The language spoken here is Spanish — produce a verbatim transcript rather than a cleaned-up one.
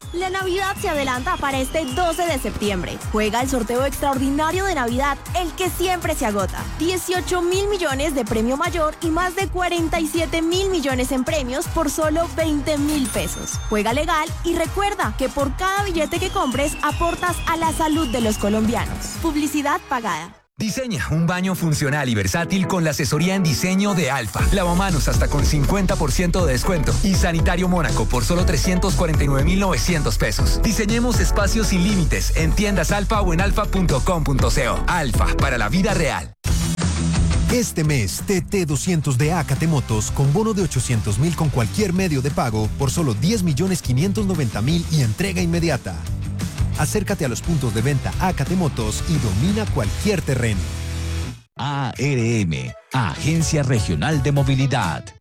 La Navidad se adelanta para este doce de septiembre. Juega el sorteo extraordinario de Navidad, el que siempre se agota. dieciocho mil millones de premio mayor y más de cuarenta y siete mil millones en premios por solo veinte mil pesos. Juega legal y recuerda que por cada billete que compres aportas a la salud de los colombianos. Publicidad pagada. Diseña un baño funcional y versátil con la asesoría en diseño de Alfa. Lavamanos hasta con cincuenta por ciento de descuento. Y Sanitario Mónaco por solo trescientos cuarenta y nueve mil novecientos pesos. Diseñemos espacios sin límites en tiendas Alfa o en alfa punto com punto co. Alfa, para la vida real. Este mes, T T doscientos de Acate Motos con bono de ochocientos mil con cualquier medio de pago por solo diez millones quinientos noventa mil y entrega inmediata. Acércate a los puntos de venta Acate Motos y domina cualquier terreno. A R M, Agencia Regional de Movilidad.